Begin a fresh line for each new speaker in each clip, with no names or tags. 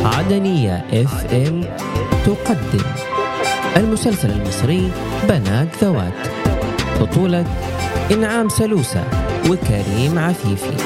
عدنية اف ام تقدم المسلسل المصري بنات ذوات، بطولة إنعام سلوسة وكريم عفيفي.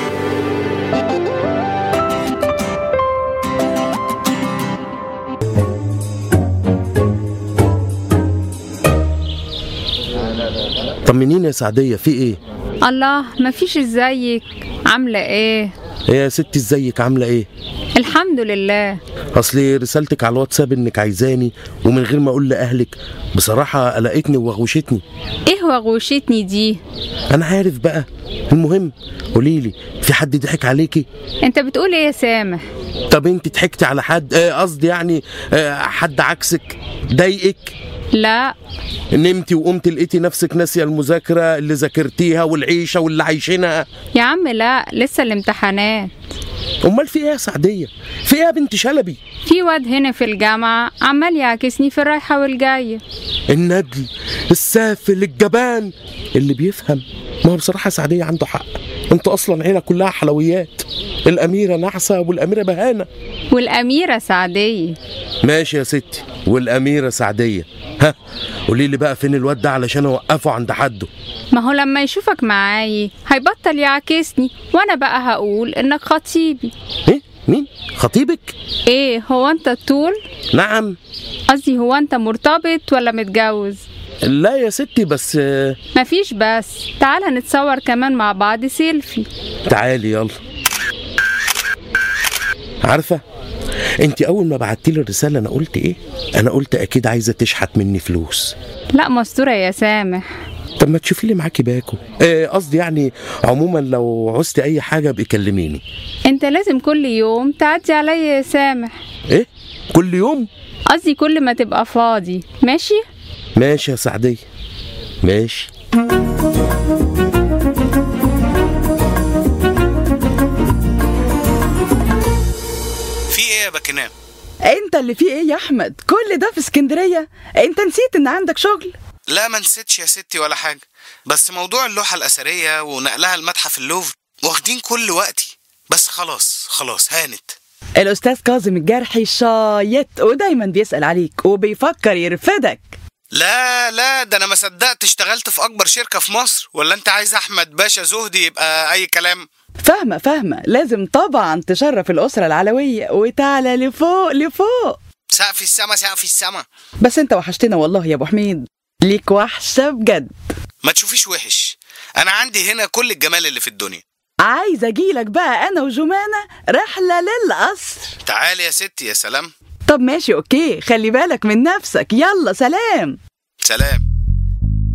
طمنيني يا سعدية، في ايه؟
الله، مفيش. ازيك؟ عاملة ايه؟
يا ستي ازيك، عاملة ايه؟
الحمد لله.
اصلي رسالتك على الواتساب انك عايزاني ومن غير ما اقول لاهلك بصراحة قلقتني وغوشتني.
ايه وغوشتني دي؟
انا عارف بقى. المهم قوليلي، في حد ضحك عليكي؟
انت بتقول ايه يا سامح؟
طب انت ضحكتي على حد؟ قصدي يعني حد عكسك ضايقك؟
لا.
نمتي وقمت لقيتي نفسك ناسيه المذاكرة اللي ذاكرتيها والعيشة واللي عايشينها؟
يا عم لا، لسه الامتحانات.
امال في ايه يا سعدية؟ في ايه يا بنت شلبي؟
في واد هنا في الجامعة عمال يعكسني في الرايحة والجاية.
الندل السافل الجبان اللي بيفهم. ما هو بصراحة سعدية عنده حق، انتوا اصلا عيلة كلها حلويات. الاميرة نعسة والاميرة بهانة
والاميرة سعدية.
ماشي يا ستي، والاميرة سعدية. ها قوليلي بقى فين الواد ده علشان اوقفه عند حده؟
ما هو لما يشوفك معاي هيبطل يعكسني، وانا بقى هقول انك خطيبي.
ايه؟ مين خطيبك؟
ايه هو انت طول؟
نعم.
قصدي هو انت مرتبط ولا متجوز؟
لا يا ستي، بس
مفيش بس. تعالى نتصور كمان مع بعض سيلفي.
تعالي يلا. عارفة انت اول ما بعتيلي الرسالة انا قلت ايه؟ انا قلت اكيد عايزة تشحت مني فلوس.
لا مستورة يا سامح.
طب ما تشوفي لي معاكي باكو. قصدي يعني عموما لو عوزتي اي حاجة بيكلميني.
انت لازم كل يوم تعدي عليا يا سامح.
ايه كل يوم؟
قصدي كل ما تبقى فاضي. ماشي؟
ماشي يا سعدية، ماشي.
في ايه يا باكنام؟
انت اللي فيه ايه يا احمد؟ كل ده في اسكندرية؟ انت نسيت ان عندك شغل؟
لا ما نسيتش يا ستي ولا حاجة، بس موضوع اللوحة الأثرية ونقلها المتحف اللوفر واخدين كل وقتي. بس خلاص هانت.
الأستاذ كاظم الجرحي شايط ودايما بيسأل عليك وبيفكر يرفدك.
لا ده أنا ما صدقت اشتغلت في أكبر شركة في مصر. ولا أنت عايز أحمد باشا زهدي يبقى أي كلام؟
فاهمة، لازم طبعا تشرف الأسرة العلوية وتعلى لفوق.
سقف السما.
بس انت وحشتنا والله يا ابو حميد، ليك وحشة بجد.
ما تشوفيش وحش، أنا عندي هنا كل الجمال اللي في الدنيا.
عايز اجيلك بقى انا وجمانة رحلة للقصر.
تعالي يا ستي. يا سلام.
طب ماشي اوكي، خلي بالك من نفسك. يلا سلام.
سلام.